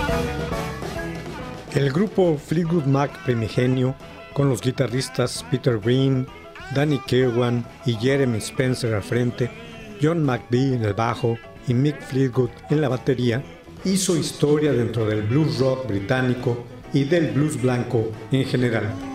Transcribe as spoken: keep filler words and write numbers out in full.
El grupo Fleetwood Mac primigenio, con los guitarristas Peter Green, Danny Kirwan y Jeremy Spencer al frente, John McVie en el bajo y Mick Fleetwood en la batería, hizo historia dentro del blues rock británico y del blues blanco en general.